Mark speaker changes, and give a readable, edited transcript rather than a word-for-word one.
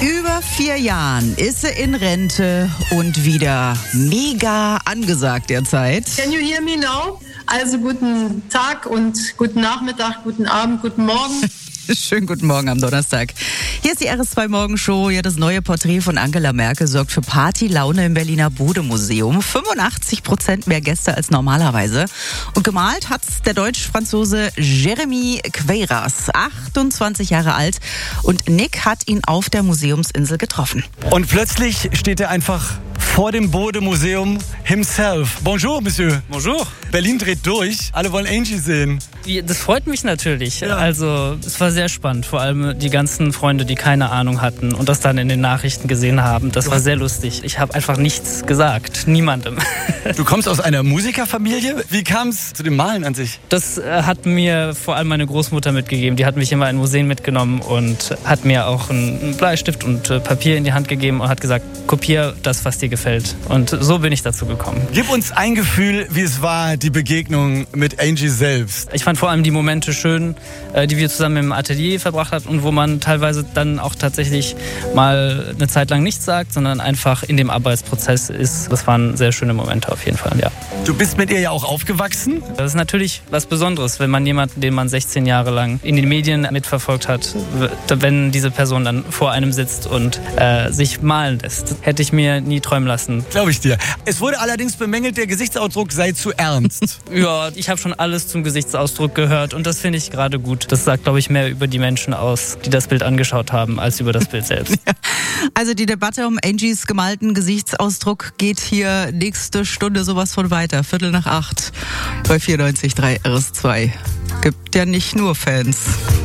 Speaker 1: über 4 Jahren ist sie in Rente und wieder mega angesagt derzeit.
Speaker 2: Can you hear me now? Also guten Tag und guten Nachmittag, guten Abend, guten Morgen.
Speaker 1: Schönen guten Morgen am Donnerstag. Hier ist die RS2 Morgenshow. Ja, das neue Porträt von Angela Merkel sorgt für Partylaune im Berliner Bode-Museum. 85% mehr Gäste als normalerweise. Und gemalt hat's der Deutsch-Franzose Jeremy Queyras, 28 Jahre alt. Und Nick hat ihn auf der Museumsinsel getroffen.
Speaker 3: Und plötzlich steht er einfach vor dem Bode-Museum himself. Bonjour, Monsieur.
Speaker 4: Bonjour.
Speaker 3: Berlin dreht durch. Alle wollen Angie sehen.
Speaker 4: Das freut mich natürlich.
Speaker 3: Ja.
Speaker 4: Also es war sehr spannend. Vor allem die ganzen Freunde, die keine Ahnung hatten und das dann in den Nachrichten gesehen haben. Das war sehr lustig. Ich habe einfach nichts gesagt. Niemandem.
Speaker 3: Du kommst aus einer Musikerfamilie. Wie kam es zu dem Malen an sich?
Speaker 4: Das hat mir vor allem meine Großmutter mitgegeben. Die hat mich immer in Museen mitgenommen und hat mir auch einen Bleistift und Papier in die Hand gegeben und hat gesagt, kopier das, was dir gefällt. Und so bin ich dazu gekommen.
Speaker 3: Gib uns ein Gefühl, wie es war, die Begegnung mit Angie selbst.
Speaker 4: Ich fand vor allem die Momente schön, die wir zusammen im Atelier verbracht haben und wo man teilweise dann auch tatsächlich mal eine Zeit lang nichts sagt, sondern einfach in dem Arbeitsprozess ist. Das waren sehr schöne Momente auf jeden Fall, ja.
Speaker 3: Du bist mit ihr ja auch aufgewachsen.
Speaker 4: Das ist natürlich was Besonderes, wenn man jemanden, den man 16 Jahre lang in den Medien mitverfolgt hat, wenn diese Person dann vor einem sitzt und sich malen lässt. Hätte ich mir nie träumen lassen.
Speaker 3: Glaube ich dir. Es wurde allerdings bemängelt, der Gesichtsausdruck sei zu ernst.
Speaker 4: Ja, ich habe schon alles zum Gesichtsausdruck gehört und das finde ich gerade gut. Das sagt, glaube ich, mehr über die Menschen aus, die das Bild angeschaut haben, als über das Bild selbst.
Speaker 1: Also die Debatte um Angies gemalten Gesichtsausdruck geht hier nächste Stunde sowas von weiter. 7:45 bei 94.3 RS2. Gibt ja nicht nur Fans.